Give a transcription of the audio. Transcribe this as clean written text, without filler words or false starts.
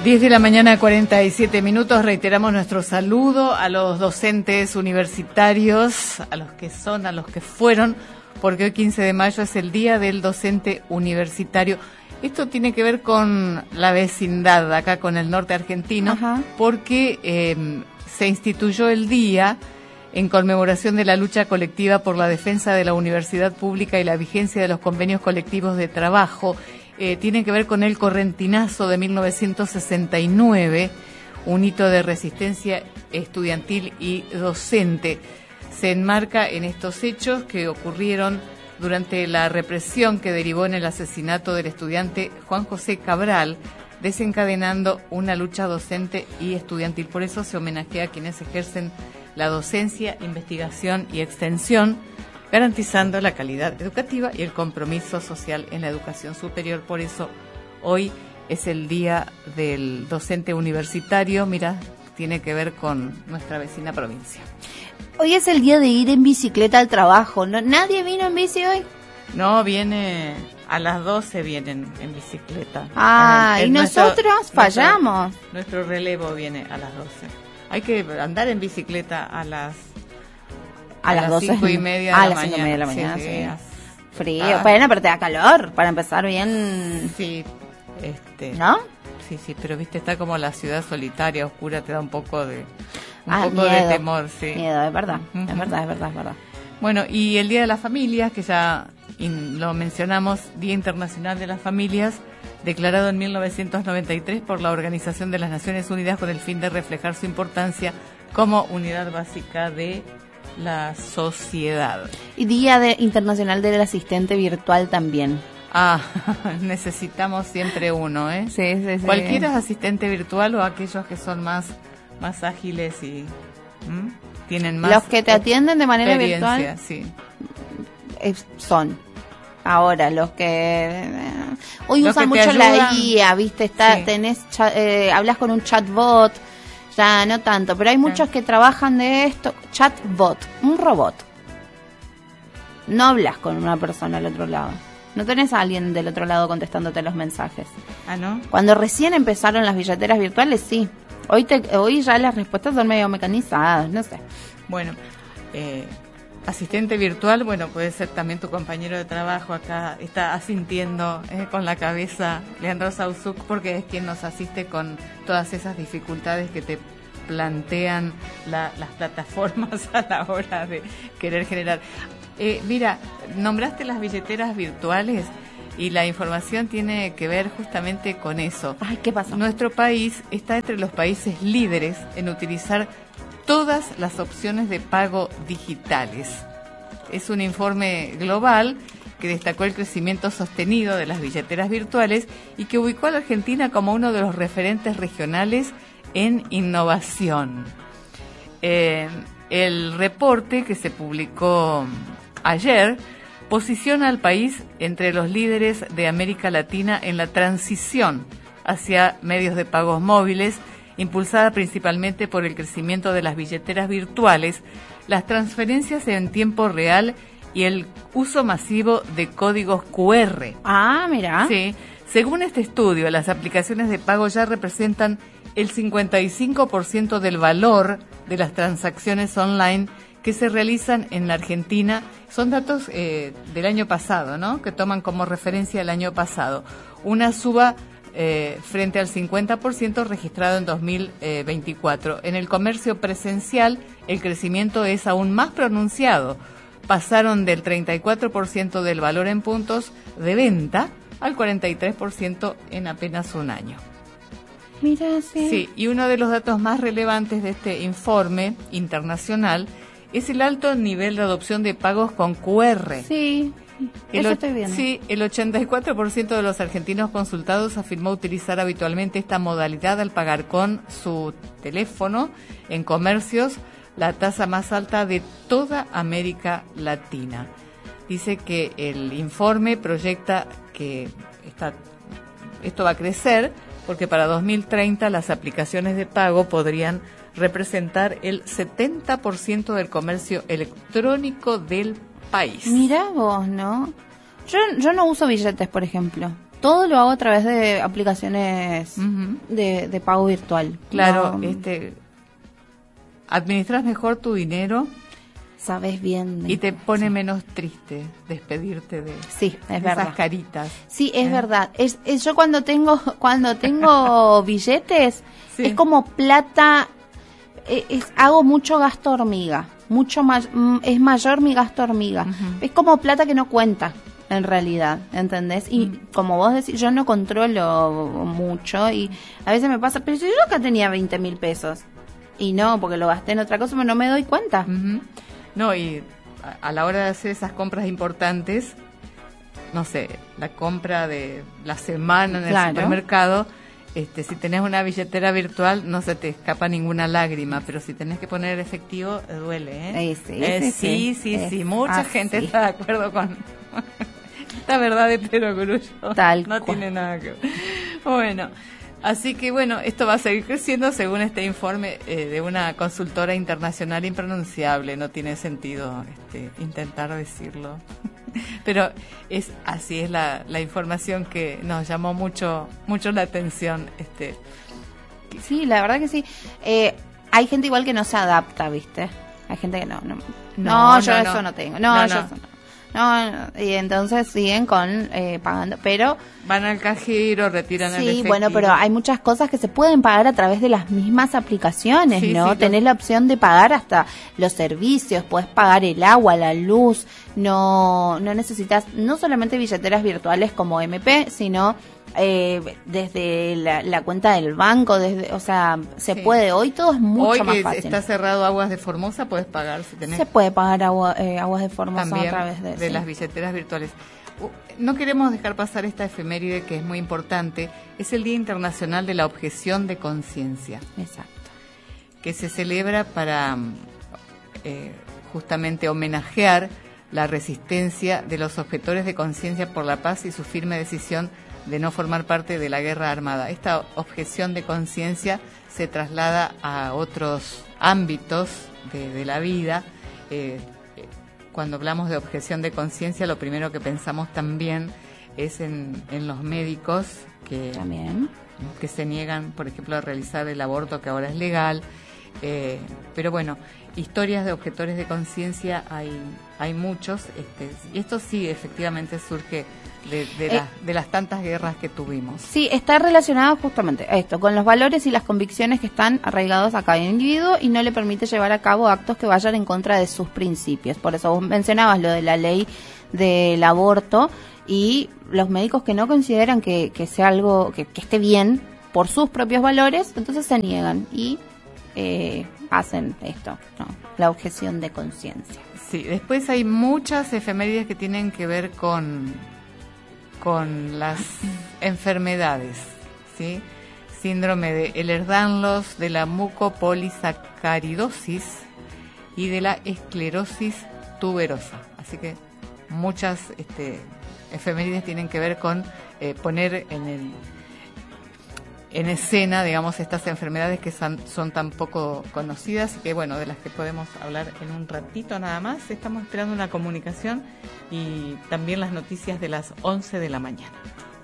10 de la mañana, 47 minutos. Reiteramos nuestro saludo a los docentes universitarios, a los que son, a los que fueron, porque hoy 15 de mayo es el Día del Docente Universitario. Esto tiene que ver con la vecindad, acá con el norte argentino. Ajá. Porque se instituyó el día en conmemoración de la lucha colectiva por la defensa de la universidad pública y la vigencia de los convenios colectivos de trabajo. Tiene que ver con el correntinazo de 1969, un hito de resistencia estudiantil y docente. Se enmarca en estos hechos que ocurrieron durante la represión que derivó en el asesinato del estudiante Juan José Cabral, desencadenando una lucha docente y estudiantil. Por eso se homenajea a quienes ejercen la docencia, investigación y extensión, garantizando la calidad educativa y el compromiso social en la educación superior. Por eso hoy es el Día del Docente Universitario. Mira, tiene que ver con nuestra vecina provincia. Hoy es el día de ir en bicicleta al trabajo. ¿No? ¿Nadie vino en bici hoy? No, viene a las 12, vienen en bicicleta. Y nosotros fallamos. Nuestro relevo viene a las 12. Hay que andar en bicicleta a las 5:30 de la mañana. 5:30 de la mañana, sí. Frío. Bueno, pero te da calor para empezar bien. Sí, ¿no? Sí, pero viste, está como la ciudad solitaria, oscura, te da un poco de temor, sí. Miedo, es verdad, es verdad. Bueno, y el Día de las Familias, que ya lo mencionamos, Día Internacional de las Familias, declarado en 1993 por la Organización de las Naciones Unidas con el fin de reflejar su importancia como unidad básica de la sociedad. Y Día Internacional del Asistente Virtual también. Necesitamos siempre uno, ¿eh? Sí. Cualquiera es asistente virtual o aquellos que son más ágiles y tienen más. Los que te atienden de manera virtual, sí. Son ahora los que hoy usan mucho la guía, ¿viste? Hablas con un chatbot. Ya no tanto, pero hay muchos que trabajan de esto. Chatbot, un robot. No hablas con una persona al otro lado. No tenés a alguien del otro lado contestándote los mensajes. ¿No? Cuando recién empezaron las billeteras virtuales, sí. Hoy ya las respuestas son medio mecanizadas, no sé. Bueno, asistente virtual, bueno, puede ser también tu compañero de trabajo. Acá está asintiendo con la cabeza Leandro Sauzuk, porque es quien nos asiste con todas esas dificultades que te plantean las plataformas a la hora de querer generar. Mira, nombraste las billeteras virtuales y la información tiene que ver justamente con eso. Ay, ¿qué pasó? Nuestro país está entre los países líderes en utilizar todas las opciones de pago digitales. Es un informe global que destacó el crecimiento sostenido de las billeteras virtuales y que ubicó a la Argentina como uno de los referentes regionales en innovación. El reporte que se publicó ayer posiciona al país entre los líderes de América Latina en la transición hacia medios de pagos móviles, impulsada principalmente por el crecimiento de las billeteras virtuales, las transferencias en tiempo real y el uso masivo de códigos QR. Mira. Sí. Según este estudio, las aplicaciones de pago ya representan el 55% del valor de las transacciones online que se realizan en la Argentina. Son datos del año pasado, ¿no? Que toman como referencia el año pasado. Una suba frente al 50% registrado en 2024. En el comercio presencial, el crecimiento es aún más pronunciado. Pasaron del 34% del valor en puntos de venta al 43% en apenas un año. Mira, sí. Sí, y uno de los datos más relevantes de este informe internacional es el alto nivel de adopción de pagos con QR. Sí, eso estoy viendo. Sí, el 84% de los argentinos consultados afirmó utilizar habitualmente esta modalidad al pagar con su teléfono en comercios, la tasa más alta de toda América Latina. Dice que el informe proyecta que esto va a crecer porque para 2030 las aplicaciones de pago podrían representar el 70% del comercio electrónico del país. Mirá vos, ¿no? Yo no uso billetes, por ejemplo. Todo lo hago a través de aplicaciones de pago virtual. Claro, administras mejor tu dinero. Sabes bien. Y te pone menos triste despedirte de, esas caritas. Sí, es verdad. Yo cuando tengo billetes, es como plata, hago mucho gasto hormiga. Mucho más, es mayor mi gasto hormiga. Es como plata que no cuenta, en realidad, ¿entendés? Y como vos decís, yo no controlo mucho y a veces me pasa, pero si yo acá tenía 20.000 pesos y no, porque lo gasté en otra cosa, pero no me doy cuenta. No, y a la hora de hacer esas compras importantes, no sé, la compra de la semana en el supermercado, si tenés una billetera virtual no se te escapa ninguna lágrima, pero si tenés que poner efectivo, duele, Sí. Mucha gente está de acuerdo con esta verdad de perogrullo. No tiene nada que ver. Bueno, así que esto va a seguir creciendo según este informe de una consultora internacional impronunciable. No tiene sentido intentar decirlo. Pero así es la información que nos llamó mucho la atención. Sí, la verdad que sí. Hay gente igual que no se adapta, ¿viste? Hay gente que no, yo eso no tengo. No, y entonces siguen con pagando, pero van al cajero, retiran el efectivo. Sí, bueno, pero hay muchas cosas que se pueden pagar a través de las mismas aplicaciones, ¿no? Tenés la opción de pagar hasta los servicios, podés pagar el agua, la luz, no necesitas no solamente billeteras virtuales como MP, sino desde la cuenta del banco, se puede. Hoy todo es mucho más fácil. Hoy que está cerrado Aguas de Formosa, puedes pagar si tenés. Se puede pagar Aguas de Formosa también a través de las billeteras virtuales. No queremos dejar pasar esta efeméride que es muy importante. Es el Día Internacional de la Objeción de Conciencia. Exacto. Que se celebra para justamente homenajear la resistencia de los objetores de conciencia por la paz y su firme decisión de no formar parte de la guerra armada. Esta objeción de conciencia se traslada a otros ámbitos de la vida. Cuando hablamos de objeción de conciencia, lo primero que pensamos también es en los médicos que se niegan, por ejemplo, a realizar el aborto, que ahora es legal. Pero historias de objetores de hay muchos, y esto sí efectivamente surge de las tantas guerras que tuvimos. Sí, está relacionado justamente a esto, con los valores y las convicciones que están arraigados a cada individuo y no le permite llevar a cabo actos que vayan en contra de sus principios. Por eso vos mencionabas lo de la ley del aborto y los médicos que no consideran que sea algo que esté bien por sus propios valores, entonces se niegan y hacen esto, ¿no? La objeción de conciencia. Sí, después hay muchas efemérides que tienen que ver con las enfermedades, ¿sí? Síndrome de Ehlers-Danlos, de la mucopolisacaridosis y de la esclerosis tuberosa. Así que muchas efemérides tienen que ver con poner en escena, digamos, estas enfermedades que son tan poco conocidas y que, de las que podemos hablar en un ratito nada más. Estamos esperando una comunicación y también las noticias de las 11 de la mañana.